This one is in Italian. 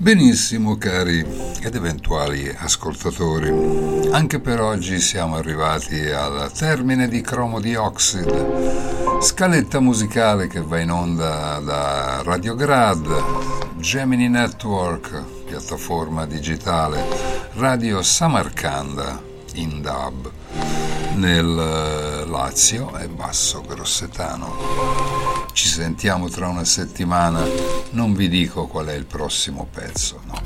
Benissimo, cari ed eventuali ascoltatori, anche per oggi siamo arrivati al termine di Cromo Dioxide, scaletta musicale che va in onda da Radiograd, Gemini Network, piattaforma digitale, Radio Samarcanda in DAB nel Lazio e Basso Grossetano. Ci sentiamo tra una settimana, non vi dico qual è il prossimo pezzo, no.